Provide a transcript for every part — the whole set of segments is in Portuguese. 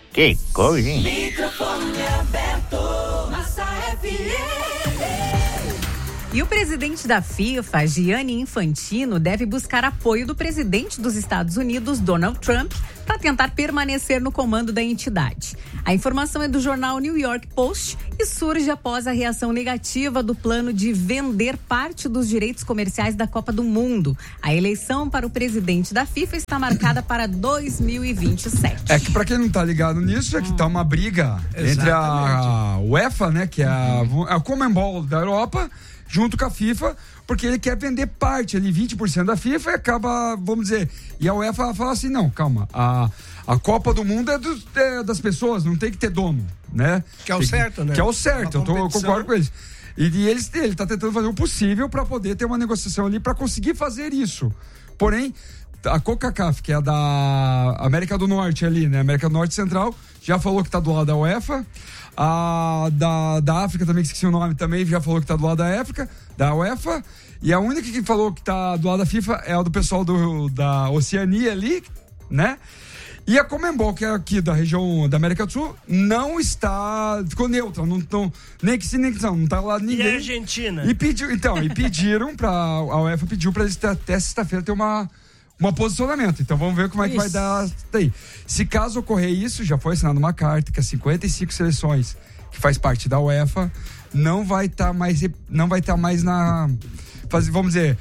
Que coisa, hein? Microfone aberto, Massa FM. E o presidente da FIFA, Gianni Infantino, deve buscar apoio do presidente dos Estados Unidos, Donald Trump, para tentar permanecer no comando da entidade. A informação é do jornal New York Post e surge após a reação negativa do plano de vender parte dos direitos comerciais da Copa do Mundo. A eleição para o presidente da FIFA está marcada para 2027. É que, para quem não tá ligado nisso, é que tá uma briga entre a UEFA, né, que é a Conmebol da Europa, junto com a FIFA, porque ele quer vender parte ali, 20% da FIFA, e acaba, vamos dizer, e a UEFA fala assim, não, calma, a Copa do Mundo é das pessoas, não tem que ter dono, né? Que é o certo, né? Que é o certo, eu concordo com eles. E ele tá tentando fazer o possível para poder ter uma negociação ali, para conseguir fazer isso. Porém, a CONCACAF, que é da América do Norte ali, né? América do Norte Central, já falou que tá do lado da UEFA. A da África também, que esqueci o nome, também já falou que tá do lado da UEFA. E a única que falou que tá do lado da FIFA é a do pessoal da Oceania ali, né? E a Conmebol, que é aqui da região da América do Sul, não está... Ficou neutra, nem que sim, nem que não tá lá ninguém. E a Argentina? E pediram a UEFA pediu pra eles até sexta-feira ter um posicionamento. Então vamos ver como é que vai dar daí. Se caso ocorrer isso, já foi assinada uma carta que as 55 seleções que faz parte da UEFA não vai estar mais na... Vamos dizer,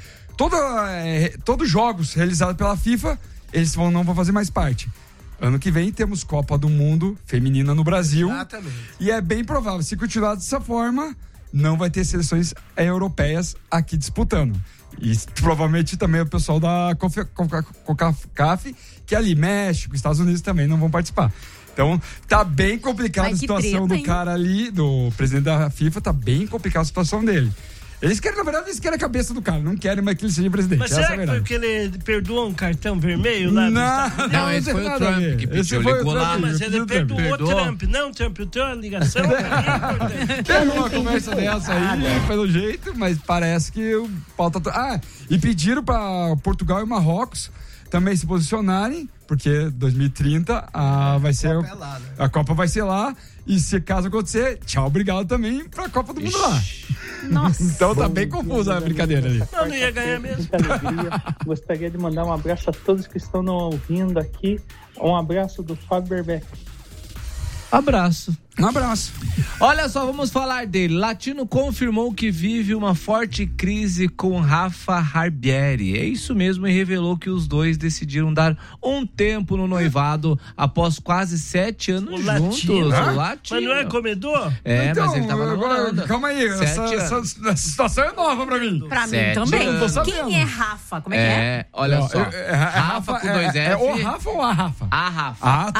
todos os jogos realizados pela FIFA, eles não vão fazer mais parte. Ano que vem temos Copa do Mundo feminina no Brasil. Exatamente. E é bem provável, se continuar dessa forma, não vai ter seleções europeias aqui disputando. E provavelmente também o pessoal da CONCACAF, que é ali, México, Estados Unidos também não vão participar. Então, tá bem complicada a situação do cara ali, do presidente da FIFA, tá bem complicada a situação dele. Eles querem, na verdade, a cabeça do cara, não querem mais que ele seja presidente. Mas será que foi porque ele perdoou um cartão vermelho lá? Não, esse foi o Trump que pediu, ligou lá. Mas ele perdoou o Trump. Não, Trump, eu tenho uma ligação. Teve uma conversa dessa aí, pelo jeito, mas parece que o pau tá... E pediram pra Portugal e Marrocos também se posicionarem, porque 2030 a Copa vai ser lá. E se caso acontecer, tchau, obrigado também pra Copa do Mundo lá. Nossa. Então tá bem confusa a brincadeira ali. Não ia ganhar mesmo. Muita alegria. Gostaria de mandar um abraço a todos que estão nos ouvindo aqui. Um abraço do Fábio Berbeck. Abraço. Um abraço. Olha só, vamos falar dele. Latino confirmou que vive uma forte crise com Rafa Barbieri. É isso mesmo, e revelou que os dois decidiram dar um tempo no noivado após quase 7 anos juntos. O Latino. Mas não é comedor? Então, mas ele tava namorando. Calma aí, essa situação é nova pra mim. Pra mim 7 também. anos. Quem é Rafa? Como é que é? Olha só. Rafa com 2 F. É o Rafa ou a Rafa? A Rafa. Ah,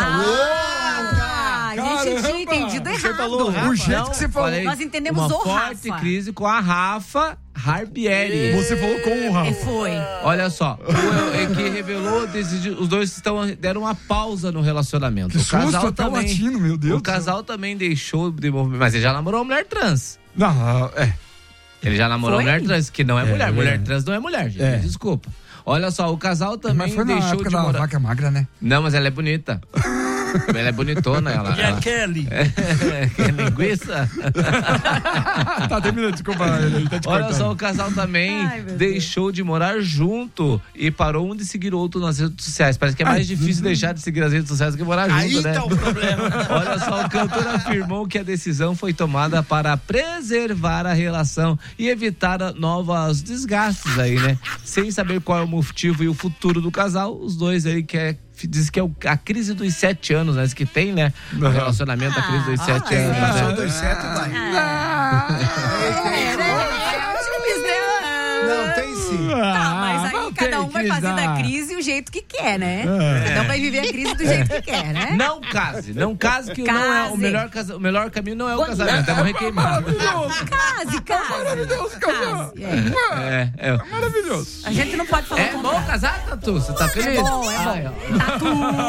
A gente tinha entendido errado. O jeito que você falou. Nós entendemos uma o forte Rafa. crise com a Rafa Barbieri. Você falou com o Rafa. Foi. Olha só, que revelou, os dois deram uma pausa no relacionamento. Que susto, até o Latino, meu Deus. O casal também deixou de movimento, mas ele já namorou uma mulher trans. Não, Ele já namorou uma mulher trans, que não é mulher. Mulher verdade. trans não é mulher, gente. Desculpa. Olha só, o casal também mas foi na deixou época de da morar. vaca magra, né? Não, mas ela é bonita. Ela é bonitona, ela. E a Kelly? Que é linguiça? Tá, termina, desculpa. Ele tá te Olha cortando. só, o casal também deixou de morar junto e parou um de seguir o outro nas redes sociais. Parece que é mais difícil deixar de seguir as redes sociais do que morar Aí junto, né? tá o problema. Olha só, o cantor afirmou que a decisão foi tomada para preservar a relação e evitar novos desgastes aí, né? Sem saber qual é o motivo e o futuro do casal, os dois aí diz que é a crise dos 7 anos, né? Que tem, né? O relacionamento, a crise dos 7 anos. Passou Né? dos 7, vai. Não, tem sim. Tá, mas aí cada um vai fazer da crise o jeito que quer, né? Cada um vai viver a crise do jeito que quer, né? Não case que não é o melhor caminho não é o casamento, é morrer queimado. Case. Maravilhoso, casal. É maravilhoso. A gente não pode falar bom casar, Tatu? Você tá feliz? É bom. Tatu.